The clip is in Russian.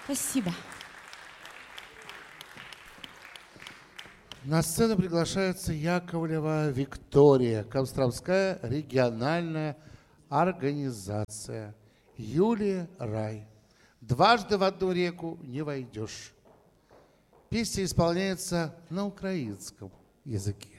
Спасибо. На сцену приглашается Яковлева Виктория, Костромская региональная организация. Юлия Рай. «Дважды в одну реку не войдешь». Песня исполняется на украинском языке.